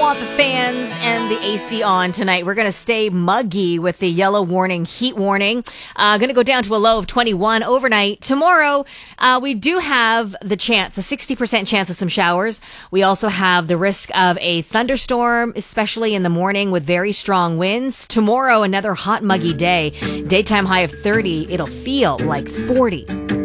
want the fans and the AC on tonight. We're going to stay muggy with the yellow warning, heat warning. Going to go down to a low of 21 overnight. Tomorrow, we do have the chance, a 60% chance of some showers. We also have the risk of a thunderstorm, especially in the morning with very strong winds. Tomorrow, another hot, muggy day. Daytime high of 30. It'll feel like 40.